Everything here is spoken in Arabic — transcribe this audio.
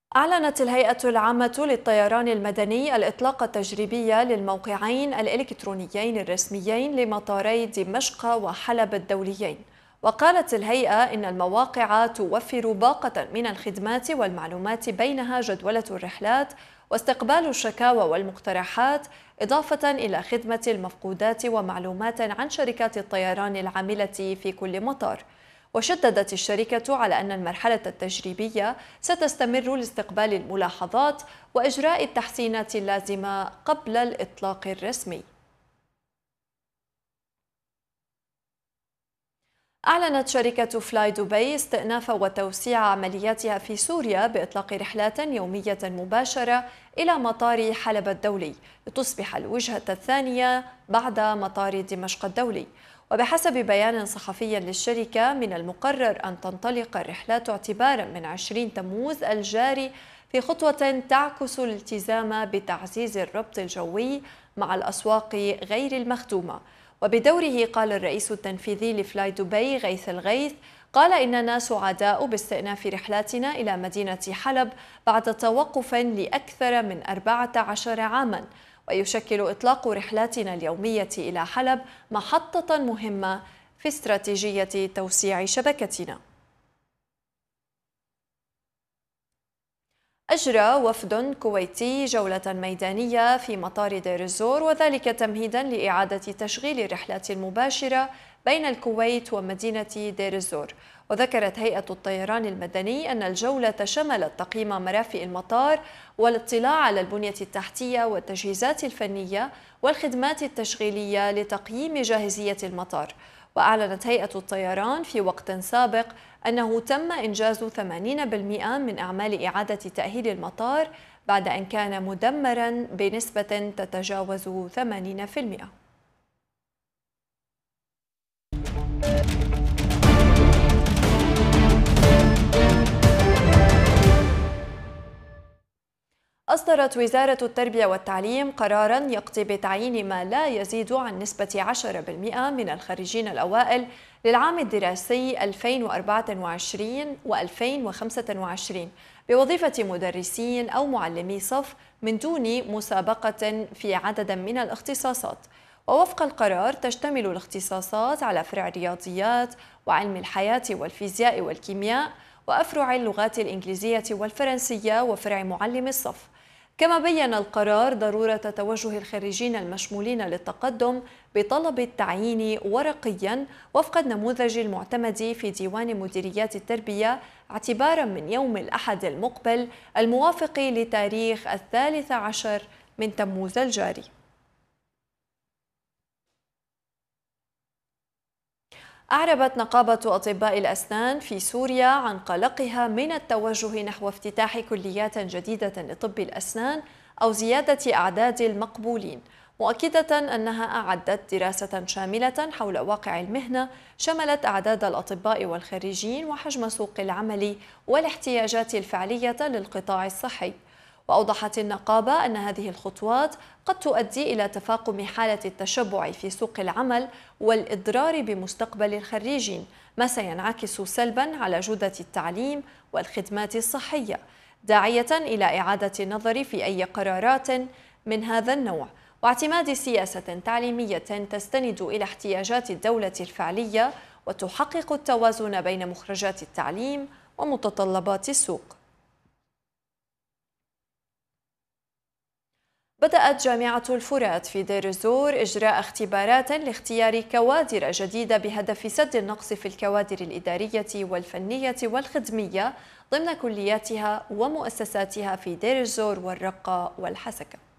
أعلنت الهيئة العامة للطيران المدني الإطلاق التجريبي للموقعين الإلكترونيين الرسميين لمطاري دمشق وحلب الدوليين. وقالت الهيئة إن المواقع توفر باقة من الخدمات والمعلومات بينها جدولة الرحلات واستقبال الشكاوى والمقترحات، إضافة إلى خدمة المفقودات ومعلومات عن شركات الطيران العاملة في كل مطار. وشددت الشركة على أن المرحلة التجريبية ستستمر لاستقبال الملاحظات وإجراء التحسينات اللازمة قبل الإطلاق الرسمي. أعلنت شركة فلاي دبي استئناف وتوسيع عملياتها في سوريا بإطلاق رحلات يومية مباشرة إلى مطار حلب الدولي لتصبح الوجهة الثانية بعد مطار دمشق الدولي. وبحسب بيان صحفي للشركة، من المقرر أن تنطلق الرحلات اعتبارا من 20 تموز الجاري في خطوة تعكس الالتزام بتعزيز الربط الجوي مع الأسواق غير المخدومة. وبدوره قال الرئيس التنفيذي لفلاي دبي غيث الغيث: قال إننا سعداء باستئناف رحلاتنا إلى مدينة حلب بعد توقف لأكثر من 14 عاما، ويشكل إطلاق رحلاتنا اليومية إلى حلب محطة مهمة في استراتيجية توسيع شبكتنا. أجرى وفد كويتي جولة ميدانية في مطار دير الزور، وذلك تمهيدا لإعادة تشغيل الرحلات المباشرة بين الكويت ومدينة دير الزور. وذكرت هيئة الطيران المدني أن الجولة شملت تقييم مرافئ المطار والاطلاع على البنية التحتية والتجهيزات الفنية والخدمات التشغيلية لتقييم جاهزية المطار. وأعلنت هيئة الطيران في وقت سابق أنه تم إنجاز 80% من أعمال إعادة تأهيل المطار بعد أن كان مدمراً بنسبة تتجاوز 80%. أصدرت وزارة التربية والتعليم قراراً يقضي بتعيين ما لا يزيد عن نسبة 10% من الخريجين الأوائل للعام الدراسي 2024-2025 بوظيفة مدرسين أو معلمي صف من دون مسابقة في عدد من الاختصاصات. ووفق القرار تشتمل الاختصاصات على فرع الرياضيات وعلم الحياة والفيزياء والكيمياء وأفرع اللغات الإنجليزية والفرنسية وفرع معلم الصف. كما بين القرار ضرورة توجه الخريجين المشمولين للتقدم بطلب التعيين ورقيا وفق النموذج المعتمد في ديوان مديريات التربية اعتبارا من يوم الأحد المقبل الموافق لتاريخ 13 من تموز الجاري. أعربت نقابة أطباء الأسنان في سوريا عن قلقها من التوجه نحو افتتاح كليات جديدة لطب الأسنان أو زيادة أعداد المقبولين، مؤكدة أنها أعدت دراسة شاملة حول واقع المهنة شملت أعداد الأطباء والخريجين وحجم سوق العمل والاحتياجات الفعلية للقطاع الصحي. وأوضحت النقابة أن هذه الخطوات قد تؤدي إلى تفاقم حالة التشبع في سوق العمل والإضرار بمستقبل الخريجين، ما سينعكس سلباً على جودة التعليم والخدمات الصحية، داعية إلى إعادة النظر في أي قرارات من هذا النوع واعتماد سياسة تعليمية تستند إلى احتياجات الدولة الفعلية وتحقق التوازن بين مخرجات التعليم ومتطلبات السوق. بدأت جامعة الفرات في دير الزور إجراء اختبارات لاختيار كوادر جديدة بهدف سد النقص في الكوادر الإدارية والفنية والخدمية ضمن كلياتها ومؤسساتها في دير الزور والرقة والحسكة.